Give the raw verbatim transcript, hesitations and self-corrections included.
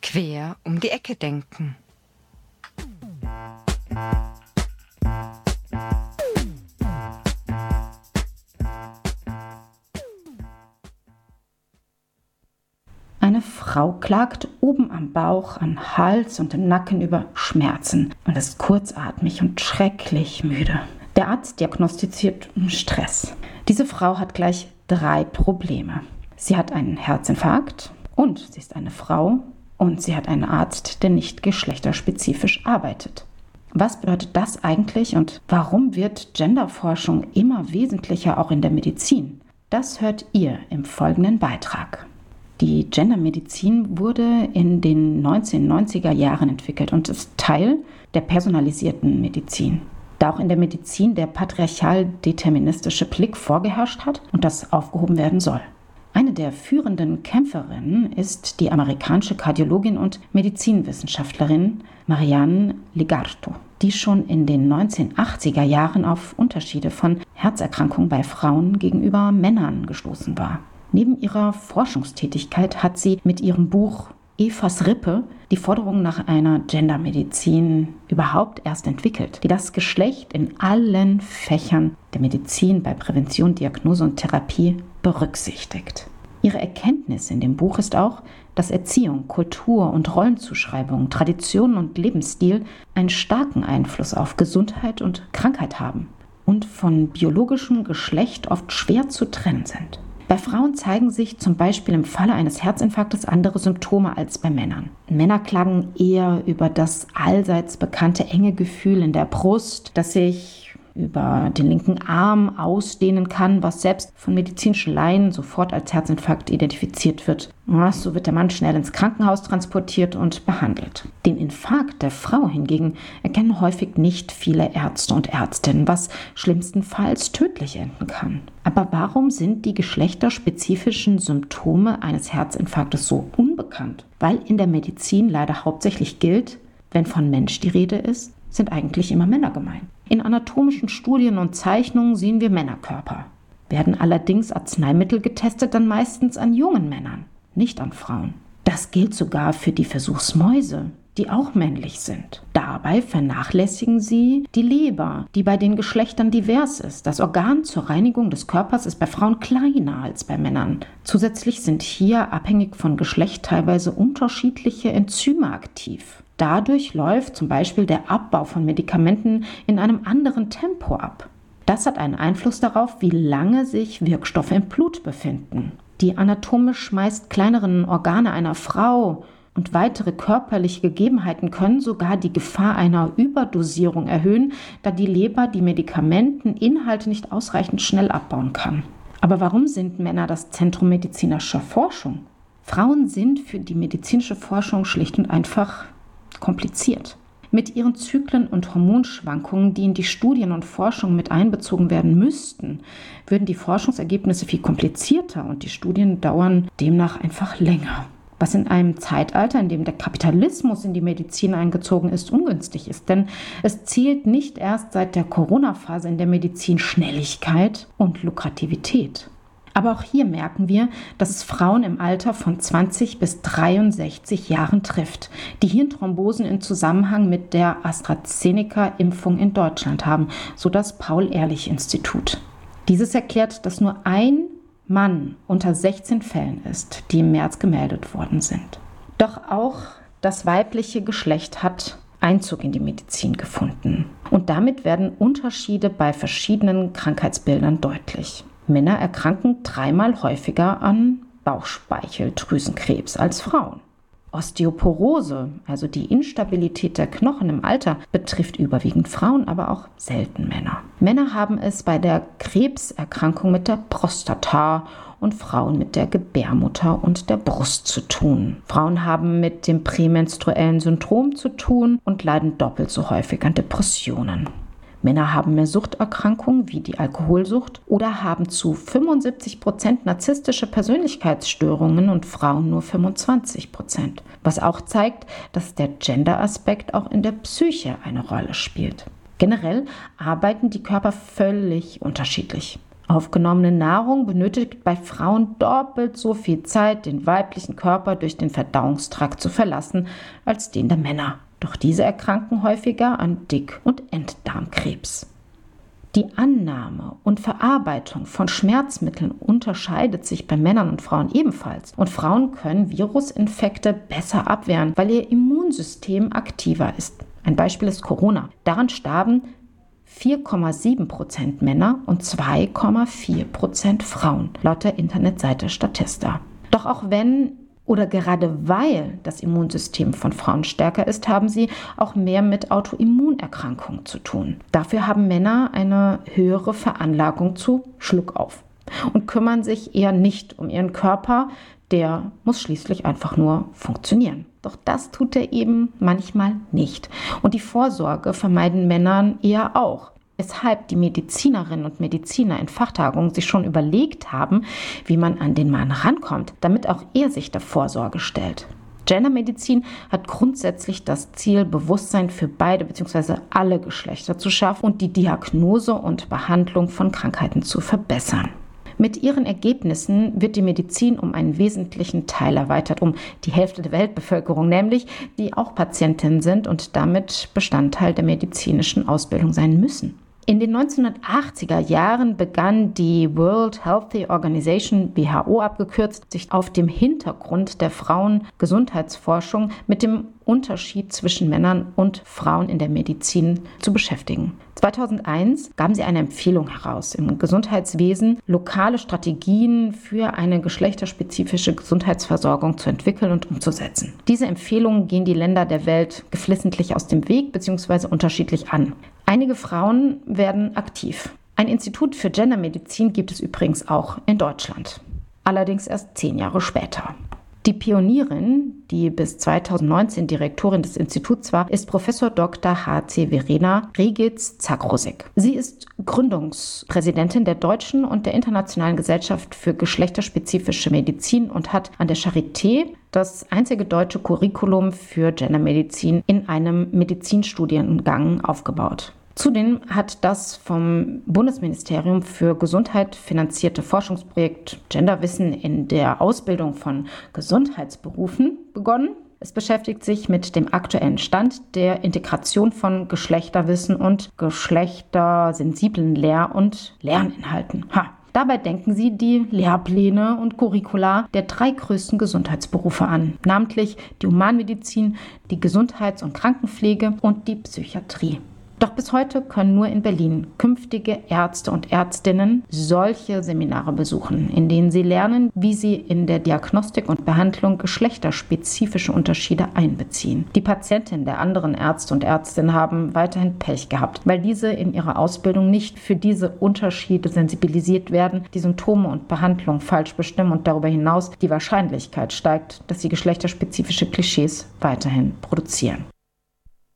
Quer um die Ecke denken. Eine Frau klagt oben am Bauch, am Hals und im Nacken über Schmerzen und ist kurzatmig und schrecklich müde. Der Arzt diagnostiziert Stress. Diese Frau hat gleich drei Probleme. Sie hat einen Herzinfarkt und sie ist eine Frau und sie hat einen Arzt, der nicht geschlechterspezifisch arbeitet. Was bedeutet das eigentlich und warum wird Genderforschung immer wesentlicher auch in der Medizin? Das hört ihr im folgenden Beitrag. Die Gendermedizin wurde in den neunzehnhundertneunziger Jahren entwickelt und ist Teil der personalisierten Medizin. Da auch in der Medizin der patriarchal-deterministische Blick vorgeherrscht hat und das aufgehoben werden soll. Eine der führenden Kämpferinnen ist die amerikanische Kardiologin und Medizinwissenschaftlerin Marianne Ligarto, die schon in den neunzehnhundertachtziger Jahren auf Unterschiede von Herzerkrankungen bei Frauen gegenüber Männern gestoßen war. Neben ihrer Forschungstätigkeit hat sie mit ihrem Buch Evas Rippe die Forderung nach einer Gendermedizin überhaupt erst entwickelt, die das Geschlecht in allen Fächern der Medizin bei Prävention, Diagnose und Therapie berücksichtigt. Ihre Erkenntnis in dem Buch ist auch, dass Erziehung, Kultur und Rollenzuschreibung, Tradition und Lebensstil einen starken Einfluss auf Gesundheit und Krankheit haben und von biologischem Geschlecht oft schwer zu trennen sind. Bei Frauen zeigen sich zum Beispiel im Falle eines Herzinfarktes andere Symptome als bei Männern. Männer klagen eher über das allseits bekannte enge Gefühl in der Brust, das sich über den linken Arm ausdehnen kann, was selbst von medizinischen Laien sofort als Herzinfarkt identifiziert wird. So wird der Mann schnell ins Krankenhaus transportiert und behandelt. Den Infarkt der Frau hingegen erkennen häufig nicht viele Ärzte und Ärztinnen, was schlimmstenfalls tödlich enden kann. Aber warum sind die geschlechterspezifischen Symptome eines Herzinfarktes so unbekannt? Weil in der Medizin leider hauptsächlich gilt, wenn von Mensch die Rede ist, sind eigentlich immer Männer gemeint. In anatomischen Studien und Zeichnungen sehen wir Männerkörper. Werden allerdings Arzneimittel getestet, dann meistens an jungen Männern, nicht an Frauen. Das gilt sogar für die Versuchsmäuse, die auch männlich sind. Dabei vernachlässigen sie die Leber, die bei den Geschlechtern divers ist. Das Organ zur Reinigung des Körpers ist bei Frauen kleiner als bei Männern. Zusätzlich sind hier abhängig von Geschlecht teilweise unterschiedliche Enzyme aktiv. Dadurch läuft zum Beispiel der Abbau von Medikamenten in einem anderen Tempo ab. Das hat einen Einfluss darauf, wie lange sich Wirkstoffe im Blut befinden. Die anatomisch meist kleineren Organe einer Frau und weitere körperliche Gegebenheiten können sogar die Gefahr einer Überdosierung erhöhen, da die Leber die Medikamenteninhalte nicht ausreichend schnell abbauen kann. Aber warum sind Männer das Zentrum medizinischer Forschung? Frauen sind für die medizinische Forschung schlicht und einfach kompliziert. Mit ihren Zyklen und Hormonschwankungen, die in die Studien und Forschung mit einbezogen werden müssten, würden die Forschungsergebnisse viel komplizierter und die Studien dauern demnach einfach länger. Was in einem Zeitalter, in dem der Kapitalismus in die Medizin eingezogen ist, ungünstig ist. Denn es zielt nicht erst seit der Corona-Phase in der Medizin Schnelligkeit und Lukrativität. Aber auch hier merken wir, dass es Frauen im Alter von zwanzig bis dreiundsechzig Jahren trifft, die Hirnthrombosen in Zusammenhang mit der AstraZeneca-Impfung in Deutschland haben, so das Paul-Ehrlich-Institut. Dieses erklärt, dass nur ein Mann unter sechzehn Fällen ist, die im März gemeldet worden sind. Doch auch das weibliche Geschlecht hat Einzug in die Medizin gefunden. Und damit werden Unterschiede bei verschiedenen Krankheitsbildern deutlich. Männer erkranken dreimal häufiger an Bauchspeicheldrüsenkrebs als Frauen. Osteoporose, also die Instabilität der Knochen im Alter, betrifft überwiegend Frauen, aber auch selten Männer. Männer haben es bei der Krebserkrankung mit der Prostata und Frauen mit der Gebärmutter und der Brust zu tun. Frauen haben mit dem prämenstruellen Syndrom zu tun und leiden doppelt so häufig an Depressionen. Männer haben mehr Suchterkrankungen wie die Alkoholsucht oder haben zu fünfundsiebzig Prozent narzisstische Persönlichkeitsstörungen und Frauen nur fünfundzwanzig Prozent. Was auch zeigt, dass der Gender-Aspekt auch in der Psyche eine Rolle spielt. Generell arbeiten die Körper völlig unterschiedlich. Aufgenommene Nahrung benötigt bei Frauen doppelt so viel Zeit, den weiblichen Körper durch den Verdauungstrakt zu verlassen, als den der Männer. Doch diese erkranken häufiger an Dick- und Enddarmkrebs. Die Annahme und Verarbeitung von Schmerzmitteln unterscheidet sich bei Männern und Frauen ebenfalls. Und Frauen können Virusinfekte besser abwehren, weil ihr Immunsystem aktiver ist. Ein Beispiel ist Corona. Daran starben vier Komma sieben Prozent Männer und zwei Komma vier Prozent Frauen, laut der Internetseite Statista. Doch auch wenn oder gerade weil das Immunsystem von Frauen stärker ist, haben sie auch mehr mit Autoimmunerkrankungen zu tun. Dafür haben Männer eine höhere Veranlagung zu Schluckauf und kümmern sich eher nicht um ihren Körper, der muss schließlich einfach nur funktionieren. Doch das tut er eben manchmal nicht. Und die Vorsorge vermeiden Männern eher auch. Weshalb die Medizinerinnen und Mediziner in Fachtagungen sich schon überlegt haben, wie man an den Mann rankommt, damit auch er sich der Vorsorge stellt. Gendermedizin hat grundsätzlich das Ziel, Bewusstsein für beide bzw. alle Geschlechter zu schaffen und die Diagnose und Behandlung von Krankheiten zu verbessern. Mit ihren Ergebnissen wird die Medizin um einen wesentlichen Teil erweitert, um die Hälfte der Weltbevölkerung nämlich, die auch Patientinnen sind und damit Bestandteil der medizinischen Ausbildung sein müssen. In den neunzehnhundertachtziger Jahren begann die World Health Organization, W H O abgekürzt, sich auf dem Hintergrund der Frauengesundheitsforschung mit dem Unterschied zwischen Männern und Frauen in der Medizin zu beschäftigen. zweitausendeins gaben sie eine Empfehlung heraus, im Gesundheitswesen lokale Strategien für eine geschlechterspezifische Gesundheitsversorgung zu entwickeln und umzusetzen. Diese Empfehlungen gehen die Länder der Welt geflissentlich aus dem Weg bzw. unterschiedlich an. Einige Frauen werden aktiv. Ein Institut für Gendermedizin gibt es übrigens auch in Deutschland. Allerdings erst zehn Jahre später. Die Pionierin, die bis zweitausendneunzehn Direktorin des Instituts war, ist Professor Doktor H C Verena Regic-Zagrosek. Sie ist Gründungspräsidentin der Deutschen und der Internationalen Gesellschaft für geschlechterspezifische Medizin und hat an der Charité das einzige deutsche Curriculum für Gendermedizin in einem Medizinstudiengang aufgebaut. Zudem hat das vom Bundesministerium für Gesundheit finanzierte Forschungsprojekt Genderwissen in der Ausbildung von Gesundheitsberufen begonnen. Es beschäftigt sich mit dem aktuellen Stand der Integration von Geschlechterwissen und geschlechtersensiblen Lehr- und Lerninhalten. Ha. Dabei denken sie die Lehrpläne und Curricula der drei größten Gesundheitsberufe an, namentlich die Humanmedizin, die Gesundheits- und Krankenpflege und die Psychiatrie. Doch bis heute können nur in Berlin künftige Ärzte und Ärztinnen solche Seminare besuchen, in denen sie lernen, wie sie in der Diagnostik und Behandlung geschlechterspezifische Unterschiede einbeziehen. Die Patientinnen der anderen Ärzte und Ärztinnen haben weiterhin Pech gehabt, weil diese in ihrer Ausbildung nicht für diese Unterschiede sensibilisiert werden, die Symptome und Behandlung falsch bestimmen und darüber hinaus die Wahrscheinlichkeit steigt, dass sie geschlechterspezifische Klischees weiterhin produzieren.